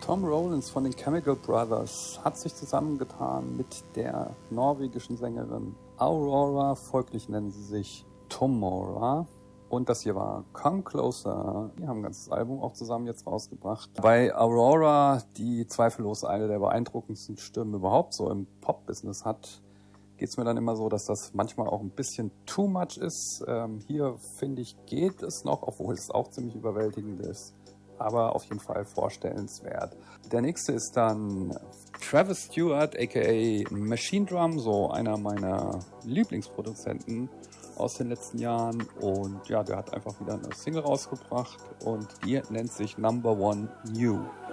Tom Rowlands von den Chemical Brothers hat sich zusammengetan mit der norwegischen Sängerin Aurora, folglich nennen sie sich Tomora. Und das hier war Come Closer. Die haben ein ganzes Album auch zusammen jetzt rausgebracht. Bei Aurora, die zweifellos eine der beeindruckendsten Stimmen überhaupt so im Pop-Business hat, geht es mir dann immer so, dass das manchmal auch ein bisschen too much ist. Hier, finde ich, geht es noch, obwohl es auch ziemlich überwältigend ist. Aber auf jeden Fall vorstellenswert. Der nächste ist dann Travis Stewart, aka Machine Drum, so einer meiner Lieblingsproduzenten aus den letzten Jahren. Und ja, der hat einfach wieder eine Single rausgebracht und die nennt sich Number One New.